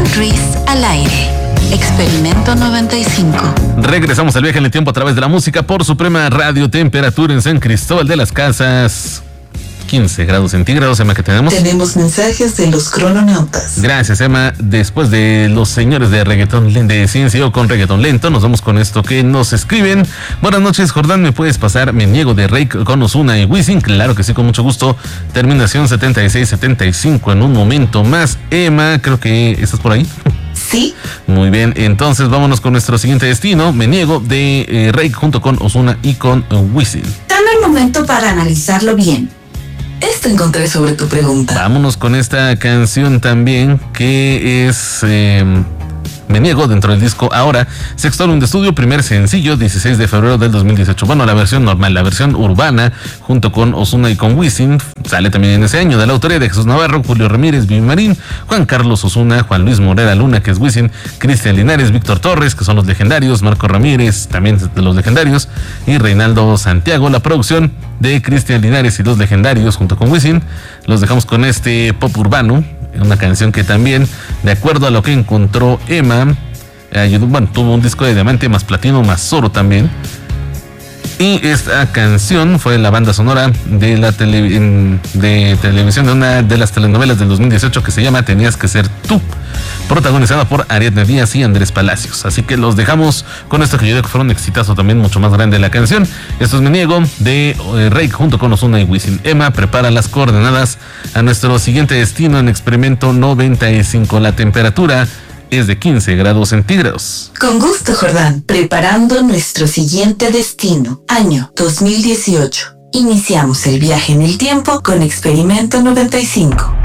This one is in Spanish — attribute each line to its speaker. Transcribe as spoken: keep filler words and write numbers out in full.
Speaker 1: Ruiz al aire. Experimento noventa y cinco.
Speaker 2: Regresamos al viaje en el tiempo a través de la música por Suprema Radio. Temperatura en San Cristóbal de las Casas, quince grados centígrados. Emma, ¿qué tenemos?
Speaker 3: Tenemos mensajes de los crononautas.
Speaker 2: Gracias, Emma. Después de los señores de reggaetón de ciencia o con reggaetón lento, nos vamos con esto que nos escriben. Buenas noches, Jordán, ¿me puedes pasar Me Niego de Rake con Ozuna y Wisin? Claro que sí, con mucho gusto. Terminación setenta y seis setenta y cinco en un momento más. Emma, creo que estás por ahí.
Speaker 3: Sí.
Speaker 2: Muy bien, entonces vámonos con nuestro siguiente destino. Me Niego de eh, Rake junto con Ozuna y con uh, Wisin.
Speaker 3: Dame un momento para analizarlo bien. Esto encontré sobre tu pregunta.
Speaker 2: Vámonos con esta canción también, que es eh, Me Niego, dentro del disco Ahora, sexto álbum de estudio, primer sencillo, dieciséis de febrero del dos mil dieciocho. Bueno, la versión normal, la versión urbana, junto con Ozuna y con Wisin, sale también en ese año, de la autoría de Jesús Navarro, Julio Ramírez, Vivi Marín, Juan Carlos Ozuna, Juan Luis Morera Luna, que es Wisin, Cristian Linares, Víctor Torres, que son los legendarios, Marco Ramírez, también de los legendarios, y Reinaldo Santiago. La producción de Cristian Linares y los legendarios junto con Wisin. Los dejamos con este pop urbano, una canción que también, de acuerdo a lo que encontró Emma, ayudó, bueno, tuvo un disco de diamante más platino más oro también. Y esta canción fue la banda sonora de la tele, de televisión de una de las telenovelas del dos mil dieciocho que se llama Tenías que ser tú, protagonizada por Ariadne Díaz y Andrés Palacios. Así que los dejamos con esto, que yo creo que fue un exitazo también mucho más grande de la canción. Esto es Me Niego de eh, Rake junto con Ozuna y Wisin. Emma, prepara las coordenadas a nuestro siguiente destino en Experimento noventa y cinco. La temperatura es de quince grados centígrados.
Speaker 3: Con gusto, Jordán. Preparando nuestro siguiente destino. Año dos mil dieciocho. Iniciamos el viaje en el tiempo con Experimento noventa y cinco.